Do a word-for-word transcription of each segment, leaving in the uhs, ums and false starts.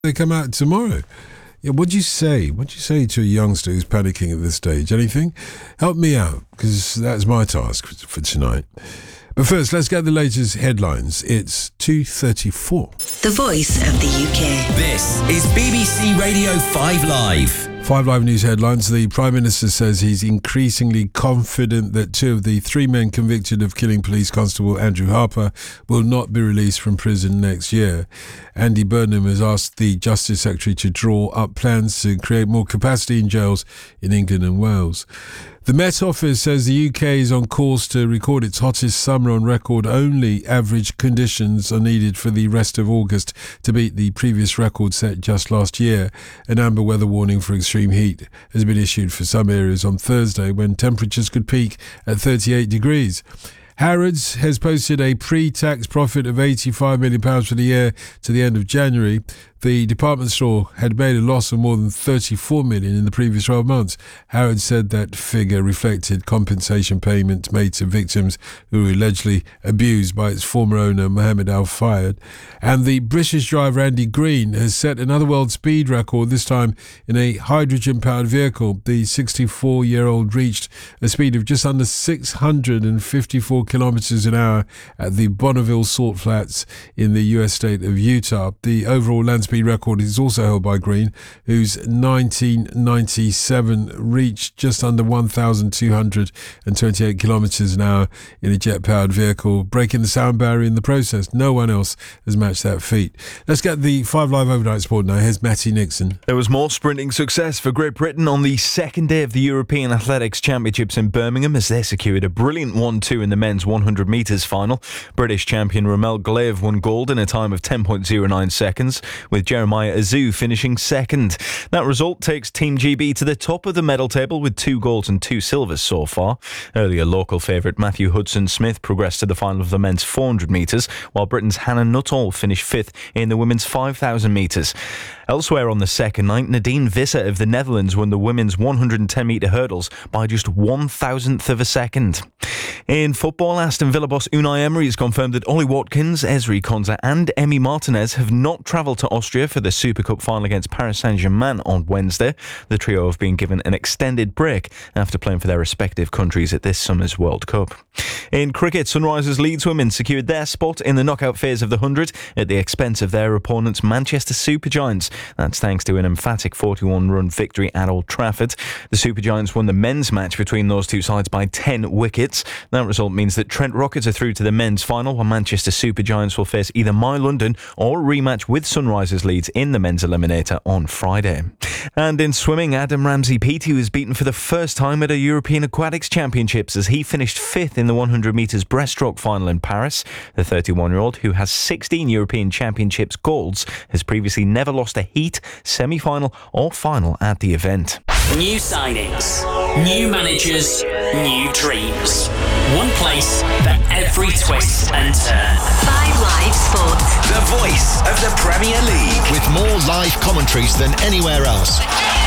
They come out tomorrow. Yeah, what'd you say? What'd you say to a youngster who's panicking at this stage? Anything? Help me out, because that's my task for tonight. But first, let's get the latest headlines. It's two thirty-four. The Voice of the U K. This is B B C Radio five Live. Five Live News headlines. The Prime Minister says he's increasingly confident that two of the three men convicted of killing police constable Andrew Harper will not be released from prison next year. Andy Burnham has asked the Justice Secretary to draw up plans to create more capacity in jails in England and Wales. The Met Office says the U K is on course to record its hottest summer on record. Only average conditions are needed for the rest of August to beat the previous record set just last year. An amber weather warning for extreme heat has been issued for some areas on Thursday, when temperatures could peak at thirty-eight degrees. Harrods has posted a pre-tax profit of eighty-five million pounds for the year to the end of January. The department store had made a loss of more than thirty-four million pounds in the previous twelve months. Harrods said that figure reflected compensation payments made to victims who were allegedly abused by its former owner, Mohammed Al Fayed. And the British driver Andy Green has set another world speed record, this time in a hydrogen-powered vehicle. The sixty-four-year-old reached a speed of just under six hundred fifty-four kilometres an hour at the Bonneville Salt Flats in the U S state of Utah. The overall land speed record is also held by Green, whose nineteen ninety-seven reached just under one thousand two hundred twenty-eight kilometres an hour in a jet-powered vehicle, breaking the sound barrier in the process. No one else has matched that feat. Let's get the Five Live Overnight Sport now. Here's Matty Nixon. There was more sprinting success for Great Britain on the second day of the European Athletics Championships in Birmingham, as they secured a brilliant one two in the men's one hundred metres final. British champion Ramel Glev won gold in a time of ten point oh nine seconds, with Jeremiah Azu finishing second. That result takes Team G B to the top of the medal table with two golds and two silvers so far. Earlier local favourite Matthew Hudson-Smith progressed to the final of the men's four hundred metres, while Britain's Hannah Nuttall finished fifth in the women's five thousand metres. Elsewhere on the second night, Nadine Visser of the Netherlands won the women's one hundred ten metre hurdles by just one thousandth of a second. In football, Aston Villa boss Unai Emery has confirmed that Ollie Watkins, Ezri Konsa and Emi Martinez have not travelled to Austria for the Super Cup final against Paris Saint-Germain on Wednesday. The trio have been given an extended break after playing for their respective countries at this summer's World Cup. In cricket, Sunrisers Leeds women secured their spot in the knockout phase of the one hundred at the expense of their opponents Manchester Supergiants. That's thanks to an emphatic forty-one run victory at Old Trafford. The Supergiants won the men's match between those two sides by ten wickets. That result means that Trent Rockets are through to the men's final, while Manchester Supergiants will face either My London or a rematch with Sunrisers Leeds in the men's eliminator on Friday. And in swimming, Adam Ramsey P T was beaten for the first time at a European Aquatics Championships as he finished fifth in the one hundred metres breaststroke final in Paris. The thirty-one-year-old, who has sixteen European Championships golds, has previously never lost a heat, semi-final or final at the event. New signings, new managers, new dreams. One place for every twist and turn. Five Live Sport. The voice of the Premier League. With more live commentaries than anywhere else.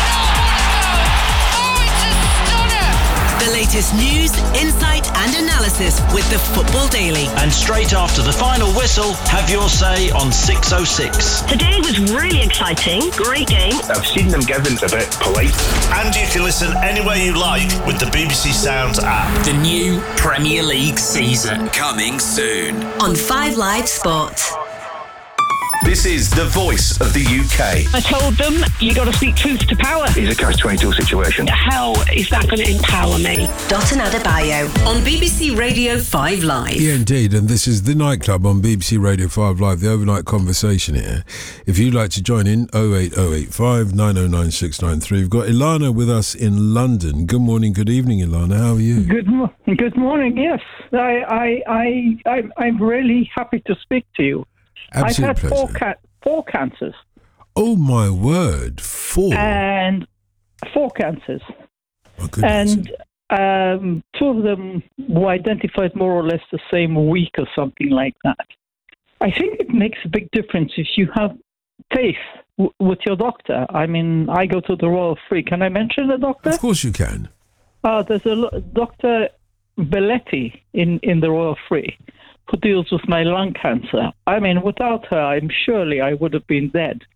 The latest news, insight and analysis with the Football Daily. And straight after the final whistle, have your say on six oh six. Today was really exciting. Great game. I've seen them given a bit polite. And you can listen anywhere you like with the B B C Sounds app. The new Premier League season coming soon on Five Live Sport. This is the voice of the U K. I told them, you got to speak truth to power. It's a catch twenty-two situation. How is that going to empower me? Dotun Adebayo on B B C Radio five Live. Yeah, indeed, and this is The Nightclub on B B C Radio five Live, the overnight conversation here. If you'd like to join in, oh eight oh eight five nine oh nine six nine three. We've got Ilana with us in London. Good morning, good evening, Ilana. How are you? Good, mo- good morning, yes. I, I, I, I, I'm really happy to speak to you. Absolute I've had pleasure. four, ca- four cancers. Oh, my word. Four? And four cancers. Oh, goodness. And um, two of them were identified more or less the same week or something like that. I think it makes a big difference if you have faith w- with your doctor. I mean, I go to the Royal Free. Can I mention the doctor? Of course you can. Uh, there's a lo- Doctor Belletti in, in the Royal Free, who deals with my lung cancer. I mean, without her, I'm surely I would have been dead.